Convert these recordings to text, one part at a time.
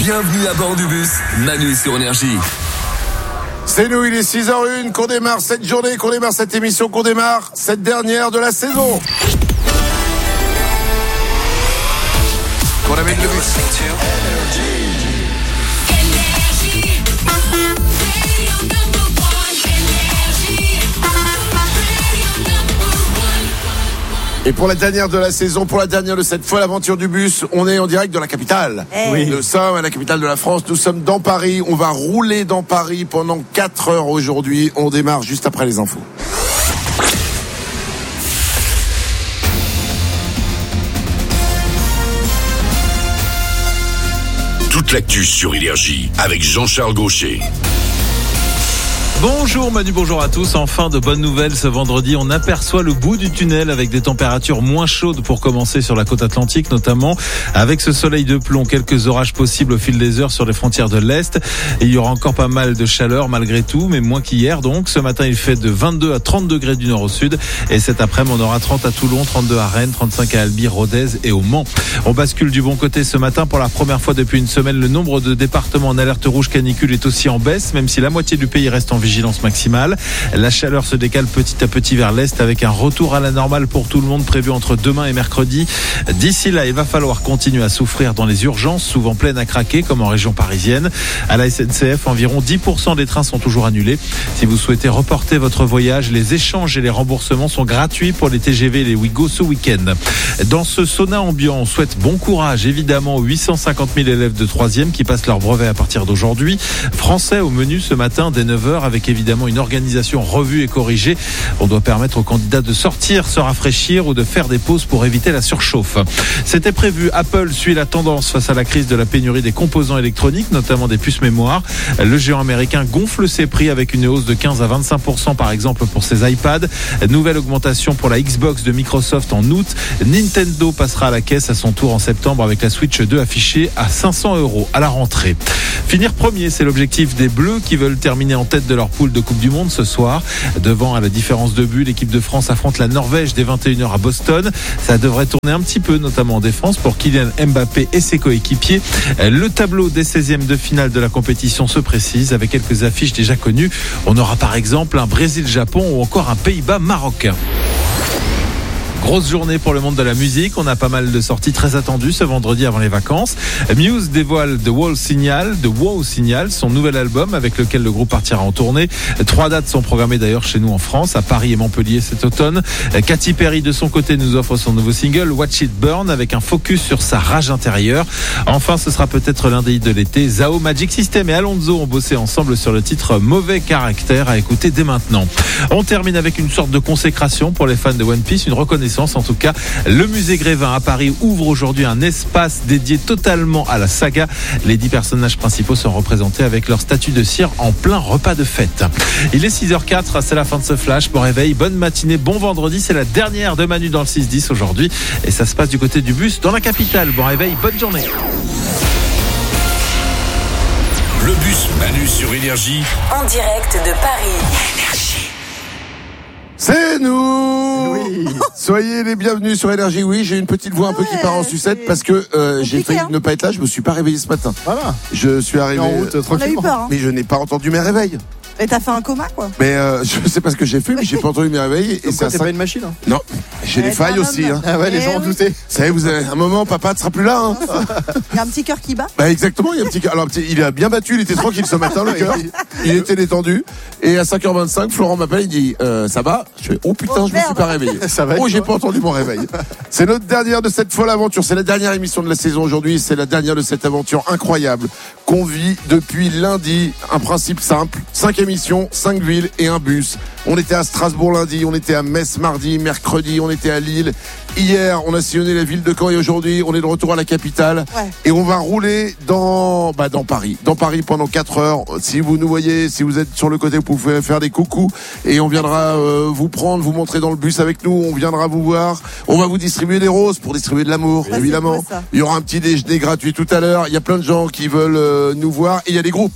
Bienvenue à bord du bus Manu sur Énergie. C'est nous, il est 6h01 qu'on démarre cette journée, qu'on démarre cette émission, qu'on démarre cette dernière de la saison. Qu'on amène le bus. Et pour la dernière de la saison, pour la dernière de cette folle aventure du bus, on est en direct de la capitale. Oui. Nous sommes à la capitale de la France, nous sommes dans Paris. On va rouler dans Paris pendant 4 heures aujourd'hui. On démarre juste après les infos. Toute l'actu sur Énergie avec Jean-Charles Gaucher. Bonjour Manu, bonjour à tous. Enfin de bonnes nouvelles ce vendredi. On aperçoit le bout du tunnel avec des températures moins chaudes pour commencer sur la côte atlantique notamment. Avec ce soleil de plomb, quelques orages possibles au fil des heures sur les frontières de l'Est. Et il y aura encore pas mal de chaleur malgré tout, mais moins qu'hier donc. Ce matin il fait de 22 à 30 degrés du nord au sud. Et cet après-midi on aura 30 à Toulon, 32 à Rennes, 35 à Albi, Rodez et au Mans. On bascule du bon côté ce matin. Pour la première fois depuis une semaine, le nombre de départements en alerte rouge canicule est aussi en baisse, même si la moitié du pays reste en vigilance maximale. La chaleur se décale petit à petit vers l'est avec un retour à la normale pour tout le monde prévu entre demain et mercredi. D'ici là, il va falloir continuer à souffrir dans les urgences, souvent pleines à craquer comme en région parisienne. À la SNCF, environ 10% des trains sont toujours annulés. Si vous souhaitez reporter votre voyage, les échanges et les remboursements sont gratuits pour les TGV et les Ouigo ce week-end. Dans ce sauna ambiant, on souhaite bon courage évidemment aux 850 000 élèves de 3e qui passent leur brevet à partir d'aujourd'hui. Français au menu ce matin dès 9h avec évidemment une organisation revue et corrigée. On doit permettre aux candidats de sortir, se rafraîchir ou de faire des pauses pour éviter la surchauffe. C'était prévu. Apple suit la tendance face à la crise de la pénurie des composants électroniques, notamment des puces mémoire. Le géant américain gonfle ses prix avec une hausse de 15 à 25% par exemple pour ses iPads. Nouvelle augmentation pour la Xbox de Microsoft en août. Nintendo passera à la caisse à son tour en septembre avec la Switch 2 affichée à 500 € à la rentrée. Finir premier, c'est l'objectif des Bleus qui veulent terminer en tête de leur poule de Coupe du Monde ce soir. Devant, à la différence de but, l'équipe de France affronte la Norvège dès 21h à Boston. Ça devrait tourner un petit peu, notamment en défense pour Kylian Mbappé et ses coéquipiers. Le tableau des 16e de finale de la compétition se précise avec quelques affiches déjà connues. On aura par exemple un Brésil-Japon ou encore un Pays-Bas-Maroc. Grosse journée pour le monde de la musique. On a pas mal de sorties très attendues ce vendredi avant les vacances. Muse dévoile The Wow Signal, son nouvel album avec lequel le groupe partira en tournée. 3 dates sont programmées d'ailleurs chez nous en France, à Paris et Montpellier cet automne. Katy Perry de son côté nous offre son nouveau single Watch It Burn avec un focus sur sa rage intérieure. Enfin, ce sera peut-être l'un des hits de l'été. Zao, Magic System et Alonso ont bossé ensemble sur le titre Mauvais Caractère à écouter dès maintenant. On termine avec une sorte de consécration pour les fans de One Piece, une reconnaissance. En tout cas, le musée Grévin à Paris ouvre aujourd'hui un espace dédié totalement à la saga. Les 10 personnages principaux sont représentés avec leur statue de cire en plein repas de fête. Il est 6h04, c'est la fin de ce flash. Bon réveil, bonne matinée, bon vendredi. C'est la dernière de Manu dans le 6-10 aujourd'hui. Et ça se passe du côté du bus dans la capitale. Bon réveil, bonne journée. Le bus Manu sur Énergie. En direct de Paris. C'est nous. Oui. Soyez les bienvenus sur Énergie. Oui, j'ai une petite voix un peu qui part en sucette parce que j'ai failli ne pas être là. Je me suis pas réveillé ce matin. Voilà. Je suis arrivé en route tranquillement. On a eu peur, hein. Mais je n'ai pas entendu mes réveils. Et t'as fait un coma, quoi. Mais je sais pas ce que j'ai fait, mais j'ai pas entendu mes réveils. Et c'est pas une machine, hein. Non, j'ai des failles aussi. Hein. Ah ouais, les gens ont douté. Vous savez, vous avez un moment, papa ne sera plus là. Hein. Il y a un petit cœur qui bat. Bah exactement, il y a un petit cœur. Alors il a bien battu, il était tranquille ce matin le cœur. Il était détendu. Et à 5h25, Florent m'appelle, il dit ça va. Je fais oh putain, je me suis pas réveillé. Ça va. Oh, j'ai pas entendu mon réveil. C'est notre dernière de cette folle aventure. C'est la dernière émission de la saison aujourd'hui. C'est la dernière de cette aventure incroyable qu'on vit depuis lundi. Un principe simple 5 émissions, 5 villes et un bus. On était à Strasbourg lundi, on était à Metz mardi, mercredi, on était à Lille. Hier, on a sillonné la ville de Caen et aujourd'hui, on est de retour à la capitale. Ouais. Et on va rouler dans Paris. Dans Paris pendant 4 heures. Si vous nous voyez, si vous êtes sur le côté, vous pouvez faire des coucous et on viendra vous prendre, vous montrer dans le bus avec nous. On viendra vous voir. On va vous distribuer des roses pour distribuer de l'amour, évidemment. Il y aura un petit déjeuner gratuit tout à l'heure. Il y a plein de gens qui veulent nous voir et il y a des groupes.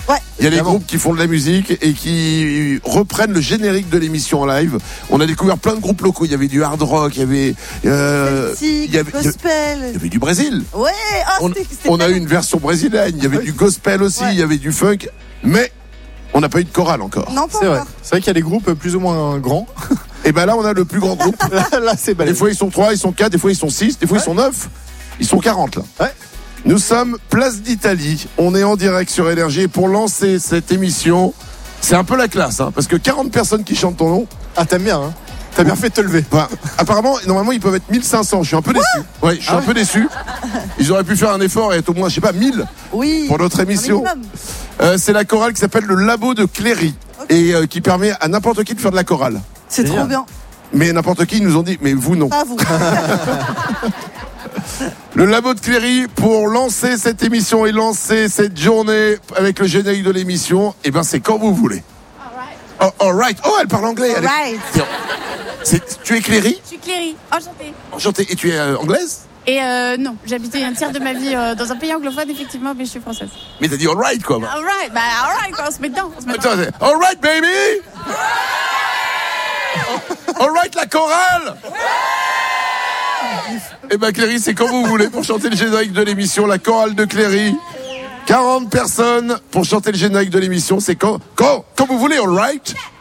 Ouais. Il y a des Évidemment. groupes qui font de la musique et qui reprennent le générique de l'émission en live. On a découvert plein de groupes locaux. Il y avait du hard rock, il y avait, Celtic, il y avait gospel. du Brésil. Ouais, On, c'était on a eu tellement- une version brésilienne. Il y avait du gospel aussi, Ouais. il y avait du funk. Mais on n'a pas eu de chorale encore. Non, pas C'est vrai. encore. C'est vrai qu'il y a des groupes plus ou moins grands. Et ben là, on a le plus grand groupe. Là, c'est Des balèze. fois, ils sont 3, ils sont 4, des fois, ils sont 6, des fois, ils sont 9. Ils sont 40 là. Ouais. Nous sommes place d'Italie. On est en direct sur Énergie. Et pour lancer cette émission, c'est un peu la classe, hein, parce que 40 personnes qui chantent ton nom. Ah, t'aimes bien, hein. T'as bien fait de te lever. Enfin, apparemment, normalement, ils peuvent être 1500. Je suis un peu déçu. Ouais, je suis un peu déçu. Ils auraient pu faire un effort et être au moins, je sais pas, 1000 Oui. pour notre Un émission. minimum. C'est la chorale qui s'appelle le Labo de Cléry et qui permet à n'importe qui de faire de la chorale. C'est Génial. trop bien. Mais n'importe qui, ils nous ont dit, mais vous non. Pas vous. Le Labo de Cléry, pour lancer cette émission et lancer cette journée avec le générique de l'émission, eh ben c'est quand vous voulez. Oh, all right. Oh, elle parle anglais. Elle est- Right. Tu es Cléry, Je suis Cléry, enchantée. enchantée. Et tu es anglaise? Et non, j'ai habité un tiers de ma vie dans un pays anglophone, effectivement, mais je suis française. Mais t'as dit all right, quoi. Alright, quoi, on se met dedans. On se met dedans. Attends, c'est all right, baby. All right, la chorale. Eh ben Cléry, c'est quand vous voulez pour chanter le générique de l'émission, la chorale de Cléry. 40 personnes pour chanter le générique de l'émission, c'est quand vous voulez, all right.